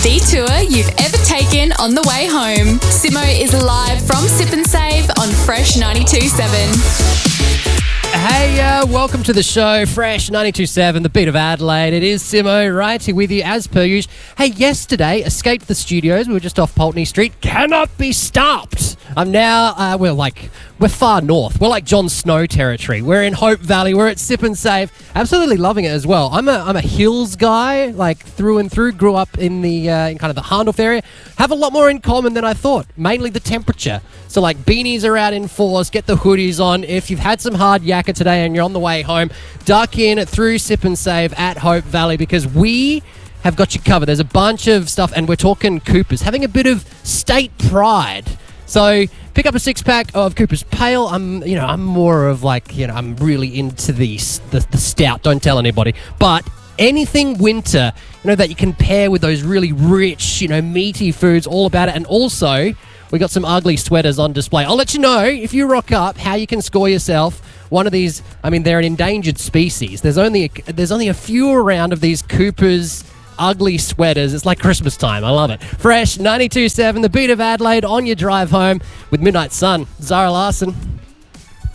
detour you've ever taken on the way home. Simo is live from Sip and Save on Fresh 92.7. Hey, welcome to the show, Fresh 92.7, the beat of Adelaide. It is Simo right here with you as per usual. Hey, yesterday, escaped the studios. We were just off Pulteney Street. Cannot be stopped. I'm now, we're far north. We're like Jon Snow territory. We're in Hope Valley. We're at Sip and Save. Absolutely loving it as well. I'm a hills guy, like through and through. Grew up in the in kind of the Hahndorf area. Have a lot more in common than I thought. Mainly the temperature. So like beanies are out in force. Get the hoodies on. If you've had some hard yakka today and you're on the way home, duck in through Sip and Save at Hope Valley because we have got you covered. There's a bunch of stuff, and we're talking Coopers, having a bit of state pride. So pick up a 6-pack of Cooper's Pale. I'm more of I'm really into the stout. Don't tell anybody. But anything winter, that you can pair with those really rich, meaty foods, all about it. And also, we got some ugly sweaters on display. I'll let you know if you rock up how you can score yourself one of these. They're an endangered species. There's only a few around of these Cooper's ugly sweaters. It's like Christmas time. I love it. Fresh 92.7, the beat of Adelaide on your drive home with Midnight Sun. Zara Larson.